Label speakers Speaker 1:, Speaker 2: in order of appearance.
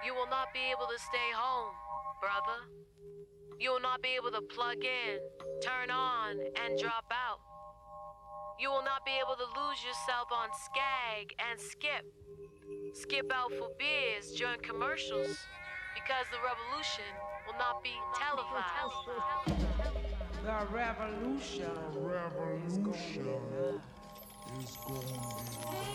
Speaker 1: You will not be able to stay home, brother. You will not be able to plug in, turn on, and drop out. You will not be able to lose yourself on Skag and Skip. Skip out for beers during commercials because the revolution will not be televised.
Speaker 2: The revolution,
Speaker 3: The revolution
Speaker 2: is going to be live.
Speaker 3: is going to be